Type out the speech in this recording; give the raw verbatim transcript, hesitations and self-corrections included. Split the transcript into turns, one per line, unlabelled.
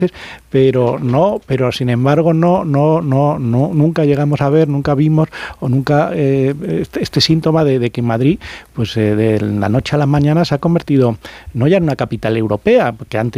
pero no, pero sin embargo no, no, no, no, nunca llegamos a ver, nunca vimos o nunca eh, este, este síntoma de, de que Madrid, pues eh, de la noche a la mañana se ha convertido no ya en una capital europea, porque antes